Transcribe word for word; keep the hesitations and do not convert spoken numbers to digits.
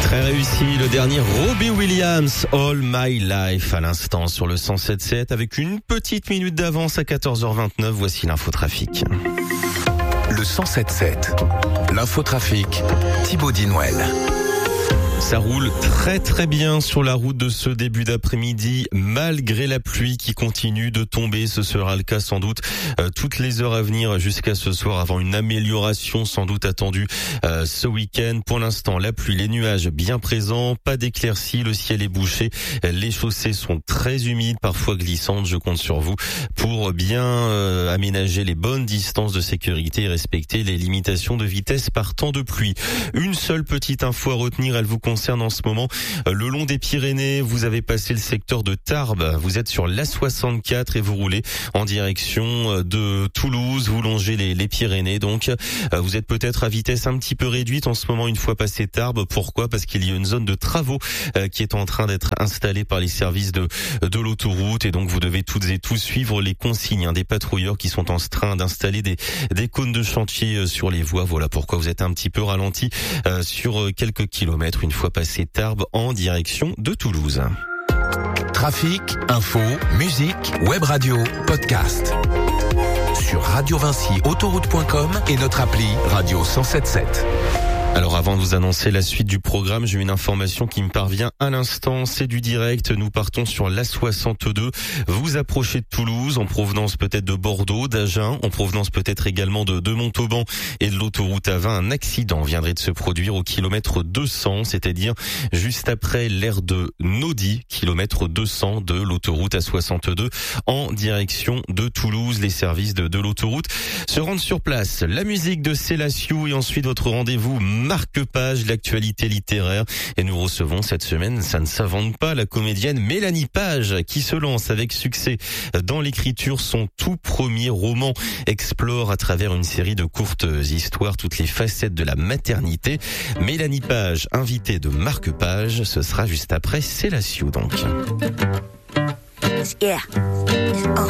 Très réussi, le dernier Robbie Williams, All My Life à l'instant sur le cent sept sept avec une petite minute d'avance à quatorze heures vingt-neuf. Voici l'infotrafic. Le cent sept sept, l'infotrafic, Thibaut Dinouel. Ça roule très très bien sur la route de ce début d'après-midi, malgré la pluie qui continue de tomber. Ce sera le cas sans doute euh, toutes les heures à venir jusqu'à ce soir, avant une amélioration sans doute attendue euh, ce week-end. Pour l'instant, la pluie, les nuages bien présents, pas d'éclaircies, le ciel est bouché, les chaussées sont très humides, parfois glissantes. Je compte sur vous pour bien euh, aménager les bonnes distances de sécurité et respecter les limitations de vitesse par temps de pluie. Une seule petite info à retenir, elle vous concerne en ce moment. Le long des Pyrénées, vous avez passé le secteur de Tarbes, vous êtes sur l'A soixante-quatre et vous roulez en direction de Toulouse, vous longez les, les Pyrénées, donc vous êtes peut-être à vitesse un petit peu réduite en ce moment une fois passé Tarbes. Pourquoi ? Parce qu'il y a une zone de travaux qui est en train d'être installée par les services de, de l'autoroute et donc vous devez toutes et tous suivre les consignes des patrouilleurs qui sont en train d'installer des, des cônes de chantier sur les voies. Voilà pourquoi vous êtes un petit peu ralenti sur quelques kilomètres une fois passé Tarbes en direction de Toulouse. Trafic, info, musique, web radio, podcast. Sur radio vinci autoroute point com et notre appli Radio cent sept sept. Alors avant de vous annoncer la suite du programme, j'ai une information qui me parvient à l'instant, c'est du direct. Nous partons sur l'A soixante-deux. Vous approchez de Toulouse, en provenance peut-être de Bordeaux, d'Agen, en provenance peut-être également de, de Montauban et de l'autoroute A vingt. Un accident viendrait de se produire au kilomètre deux cents, c'est-à-dire juste après l'aire de Naudy, kilomètre deux cents de l'autoroute A soixante-deux, en direction de Toulouse. Les services de, de l'autoroute se rendent sur place. La musique de Célassiou et ensuite votre rendez-vous marque-page, l'actualité littéraire. Et nous recevons cette semaine, ça ne s'invente pas, la comédienne Mélanie Page qui se lance avec succès dans l'écriture. Son tout premier roman explore à travers une série de courtes histoires toutes les facettes de la maternité. Mélanie Page, invitée de marque-page, ce sera juste après Célassiou donc. Yeah.